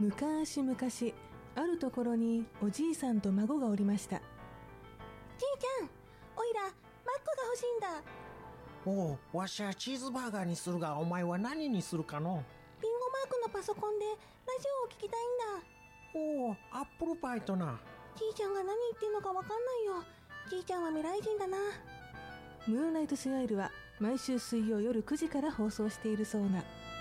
昔々あるところにおじいさんと孫がおりました。 じいちゃん、おいらマックが欲しいんだ。 おう、わしはチーズバーガーにするが、お前は何にするかの？ リンゴマークのパソコンでラジオを聞きたいんだ。 おう、アップルパイとな。 じいちゃんが何言ってんのかわかんないよ。じいちゃんは未来人だな。 ムーンライトスマイルは毎週水曜夜9時から放送しているそうな。